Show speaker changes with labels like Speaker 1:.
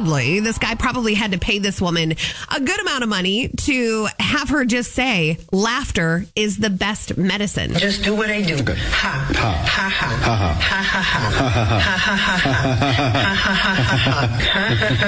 Speaker 1: Probably. This guy probably had to pay this woman a good amount of money to have her just say, laughter is the best medicine.
Speaker 2: Just do what I do. Ha, ha, ha, ha, ha, ha, ha, ha, ha, ha, ha, ha, ha, ha, ha, ha, ha, ha.